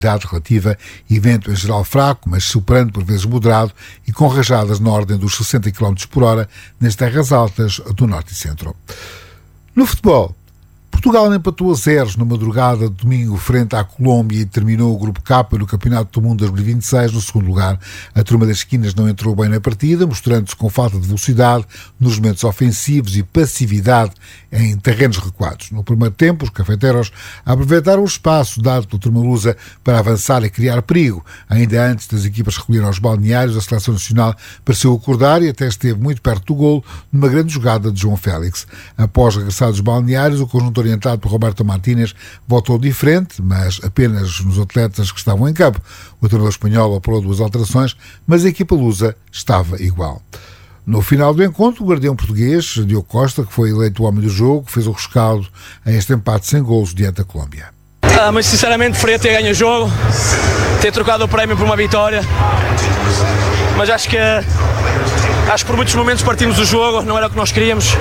relativa e vento em geral fraco, mas soprando por vezes moderado e com rajadas na ordem dos 60 km por hora nas terras altas do norte e centro. No futebol, Portugal empatou a 0 na madrugada de domingo frente à Colômbia e terminou o Grupo K no Campeonato do Mundo 2026 no segundo lugar. A turma das esquinas não entrou bem na partida, mostrando-se com falta de velocidade nos momentos ofensivos e passividade em terrenos recuados. No primeiro tempo, os cafeteros aproveitaram o espaço dado pela turma lusa para avançar e criar perigo. Ainda antes das equipas recolherem aos balneários, a Seleção Nacional pareceu acordar e até esteve muito perto do golo numa grande jogada de João Félix. Após regressar dos balneários, o conjunto orientado por Roberto Martínez voltou diferente, mas apenas nos atletas que estavam em campo. O treinador espanhol apurou 2 alterações, mas a equipa lusa estava igual. No final do encontro, o guardião português, Diogo Costa, que foi eleito o homem do jogo, fez o rescaldo a este empate sem golos diante da Colômbia. Mas sinceramente preferia ter ganho o jogo, ter trocado o prémio por uma vitória, mas acho que por muitos momentos partimos do jogo, não era o que nós queríamos.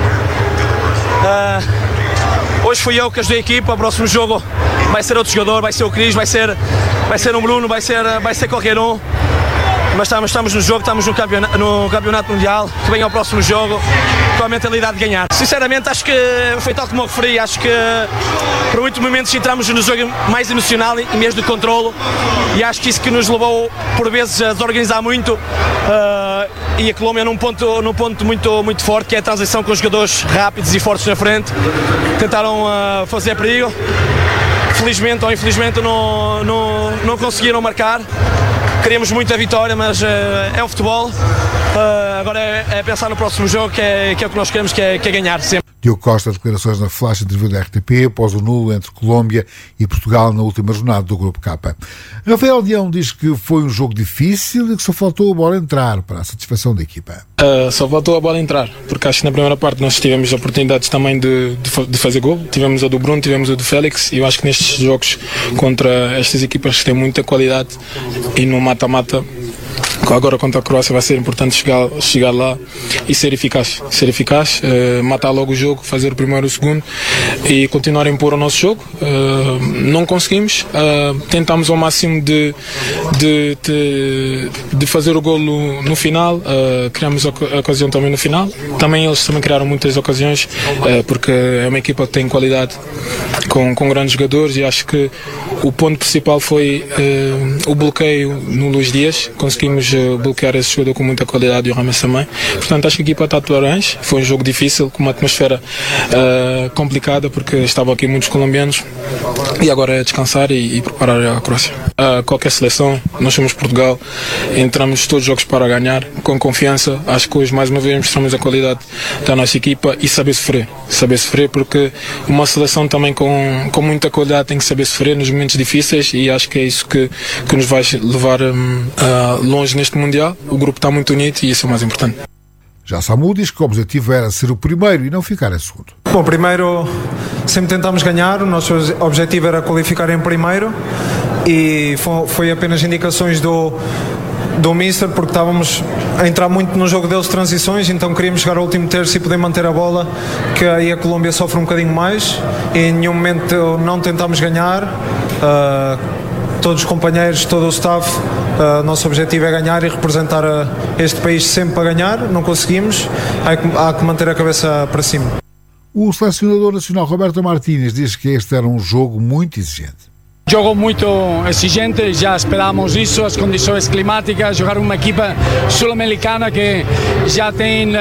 Hoje fui eu que ajudei a equipa, o próximo jogo vai ser outro jogador, vai ser o Cris, vai ser um Bruno, vai ser qualquer um. Mas estamos no jogo, estamos no campeonato mundial, que vem ao próximo jogo com a mentalidade de ganhar. Sinceramente acho que foi tal como eu referi, acho que por muitos momentos entramos no jogo mais emocional em vez de controlo e acho que isso que nos levou por vezes a desorganizar muito e a Colômbia num ponto muito forte, que é a transição com os jogadores rápidos e fortes na frente, tentaram fazer perigo, felizmente ou infelizmente não conseguiram marcar. Queríamos muito a vitória, mas é o futebol. Agora é pensar no próximo jogo, que é o que nós queremos, que é ganhar sempre. Diogo Costa, declarações na flash interview da RTP após o nulo entre Colômbia e Portugal na última jornada do Grupo K. Rafael Leão diz que foi um jogo difícil e que só faltou a bola entrar para a satisfação da equipa. Só faltou a bola entrar, porque acho que na primeira parte nós tivemos oportunidades também de fazer gol. Tivemos a do Bruno, tivemos a do Félix, e eu acho que nestes jogos contra estas equipas que têm muita qualidade e no mata-mata, agora contra a Croácia vai ser importante chegar lá e ser eficaz, matar logo o jogo, fazer o primeiro e o segundo e continuar a impor o nosso jogo. Não conseguimos, tentámos ao máximo de fazer o golo no final, criamos a ocasião também no final. Também eles criaram muitas ocasiões, porque é uma equipa que tem qualidade, com grandes jogadores, e acho que o ponto principal foi o bloqueio no Luís Dias. Conseguimos bloquear esse jogador com muita qualidade e o Rames também. Portanto, acho que a equipa está de parabéns. Foi um jogo difícil, com uma atmosfera complicada, porque estavam aqui muitos colombianos, e agora é descansar e preparar a Croácia. Qualquer seleção, nós somos Portugal, entramos todos os jogos para ganhar, com confiança. Acho que hoje mais uma vez mostramos a qualidade da nossa equipa e saber sofrer, porque uma seleção também com muita qualidade tem que saber sofrer nos momentos difíceis, e acho que é isso que nos vai levar longe neste Mundial. O grupo está muito unido e isso é o mais importante. Já Samu diz que o objetivo era ser o primeiro e não ficar em segundo. Bom, primeiro sempre tentámos ganhar, o nosso objetivo era qualificar em primeiro, e foi apenas indicações do Mister, porque estávamos a entrar muito no jogo deles de transições, então queríamos chegar ao último terço e poder manter a bola, que aí a Colômbia sofre um bocadinho mais, e em nenhum momento não tentámos ganhar. Todos os companheiros, todo o staff, nosso objetivo é ganhar e representar este país sempre para ganhar. Não conseguimos, há que manter a cabeça para cima. O selecionador nacional Roberto Martínez diz que este era um jogo muito exigente. Jogo muito exigente, já esperávamos isso, as condições climáticas, jogar uma equipa sul-americana que já tem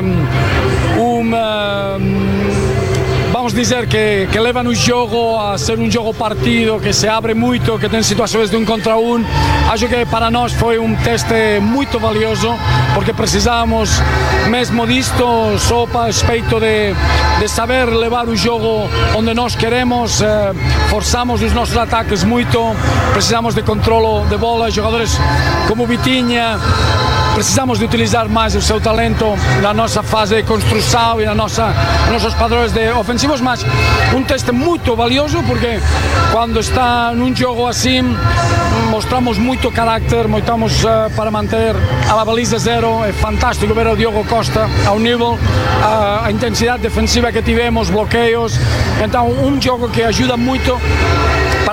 vamos dizer que leva no jogo a ser um jogo partido, que se abre muito, que tem situações de 1 contra 1. Acho que para nós foi um teste muito valioso, porque precisávamos mesmo disto, só para respeito de saber levar o jogo onde nós queremos. Forçamos os nossos ataques muito, precisamos de controlo de bola, jogadores como Vitinha. Precisamos de utilizar mais o seu talento na nossa fase de construção e nos nossos padrões ofensivos, mas um teste muito valioso, porque quando está num jogo assim mostramos muito carácter, mostramos para manter a baliza zero. É fantástico ver o Diogo Costa ao nível, a intensidade defensiva que tivemos, bloqueios. Então um jogo que ajuda muito para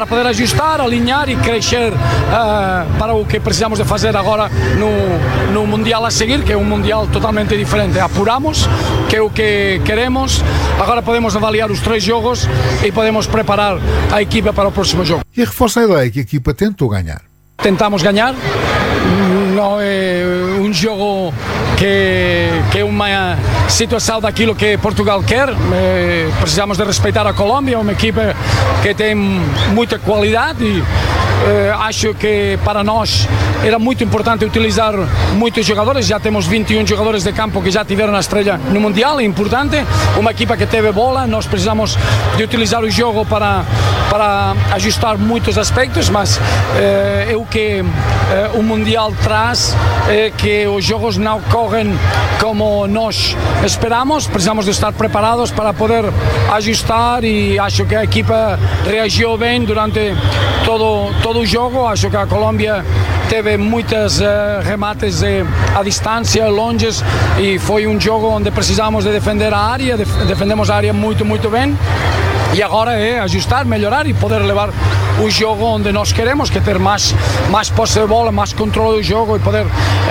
para poder ajustar, alinhar e crescer para o que precisamos de fazer agora no Mundial a seguir, que é um Mundial totalmente diferente. Apuramos, que é o que queremos, agora podemos avaliar os 3 jogos e podemos preparar a equipa para o próximo jogo. E reforça a ideia que a equipa tentou ganhar. Tentamos ganhar, não é um jogo que é uma situação daquilo que Portugal quer. Precisamos de respeitar a Colômbia, uma equipa que tem muita qualidade e acho que para nós era muito importante utilizar muitos jogadores. Já temos 21 jogadores de campo que já tiveram a estreia no Mundial, é importante. Uma equipa que teve bola, nós precisamos de utilizar o jogo para ajustar muitos aspectos, mas é o que o Mundial traz, que os jogos não correm como nós esperamos. Precisamos de estar preparados para poder ajustar e acho que a equipa reagiu bem durante todo o jogo. Acho que a Colômbia teve muitos remates à distância, longes, e foi um jogo onde precisamos de defender a área, defendemos a área muito bem. E agora é ajustar, melhorar e poder levar o jogo onde nós queremos, que é ter mais posse de bola, mais controle do jogo e poder,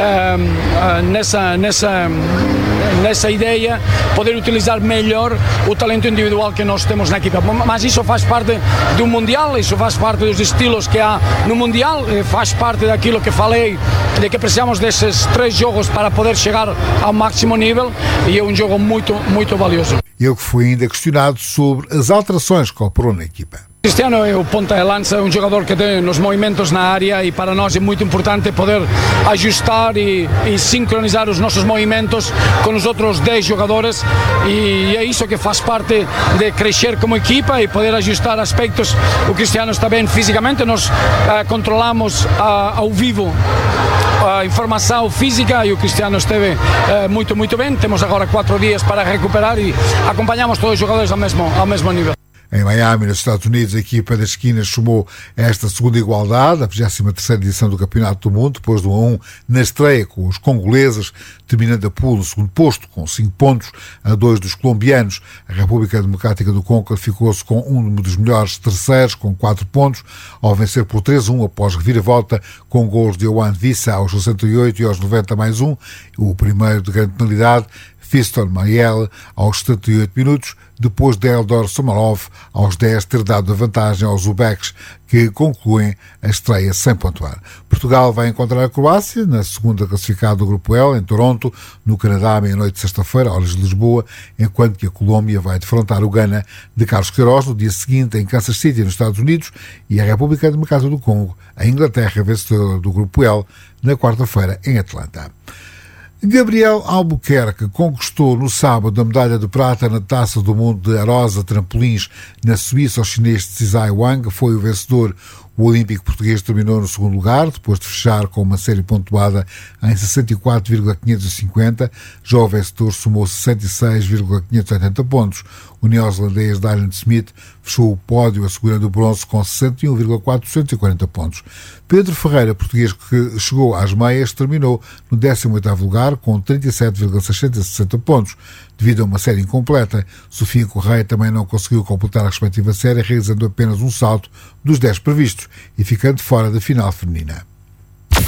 nessa ideia, poder utilizar melhor o talento individual que nós temos na equipa. Mas isso faz parte do Mundial, isso faz parte dos estilos que há no Mundial, faz parte daquilo que falei, de que precisamos desses 3 jogos para poder chegar ao máximo nível, e é um jogo muito valioso. Eu que fui ainda questionado sobre as alterações que operou na equipa. Cristiano é o ponta de lança, é um jogador que tem os movimentos na área e para nós é muito importante poder ajustar e sincronizar os nossos movimentos com os outros 10 jogadores, e é isso que faz parte de crescer como equipa e poder ajustar aspectos. O Cristiano está bem fisicamente, nós controlamos ao vivo a informação física e o Cristiano esteve muito bem. Temos agora 4 dias para recuperar e acompanhamos todos os jogadores ao mesmo nível. Em Miami, nos Estados Unidos, a equipa das esquinas somou esta segunda igualdade, a 23ª edição do Campeonato do Mundo, depois do 1-1 na estreia com os congoleses, terminando a pool no segundo posto, com 5 pontos, a 2 dos colombianos. A República Democrática do Congo ficou-se com um dos melhores terceiros, com 4 pontos, ao vencer por 3-1 após reviravolta, com gols de Yohan Wissa aos 68 e aos 90 mais um, o primeiro de grande penalidade, Fiston Mayele aos 78 minutos, depois de Eldor Somalov aos 10 ter dado a vantagem aos Uzbeks, que concluem a estreia sem pontuar. Portugal vai encontrar a Croácia na segunda classificada do Grupo L, em Toronto, no Canadá, à meia-noite de sexta-feira, horas de Lisboa, enquanto que a Colômbia vai defrontar o Ghana de Carlos Queiroz no dia seguinte em Kansas City, nos Estados Unidos, e a República Democrática do Congo, a Inglaterra, vencedora do Grupo L, na quarta-feira em Atlanta. Gabriel Albuquerque conquistou no sábado a medalha de prata na Taça do Mundo de Arosa Trampolins na Suíça ao chinês Tsai Wang. Foi o vencedor. O olímpico português terminou no segundo lugar, depois de fechar com uma série pontuada em 64,550. Já o vencedor somou 66,580 pontos. O neozelandês Dylan Smith fechou o pódio assegurando o bronze com 61,440 pontos. Pedro Ferreira, português que chegou às meias, terminou no 18º lugar com 37,660 pontos. Devido a uma série incompleta, Sofia Correia também não conseguiu completar a respectiva série, realizando apenas um salto dos 10 previstos e ficando fora da final feminina.